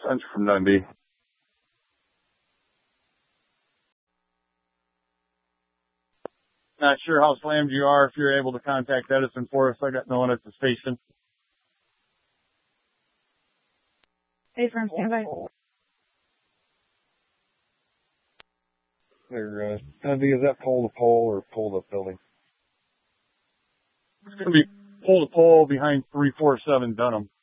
Central from Dundee. Not sure how slammed you are. If you're able to contact Edison for us, I got no one at the station. Hey, from standby. There, Dundee, is that pole to pole or pole to building? It's going to be pole to pole behind 347 Dunham.